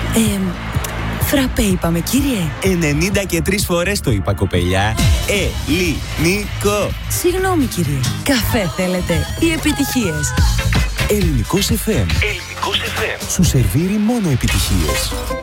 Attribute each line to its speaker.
Speaker 1: Φραπέ είπαμε, κύριε.
Speaker 2: 90 και 3 φορές το είπα, κοπελιά. Ελληνικό.
Speaker 1: Συγγνώμη, κύριε. Καφέ θέλετε ή επιτυχίες?
Speaker 2: Ελληνικός FM. Σου σερβίρει μόνο επιτυχίες.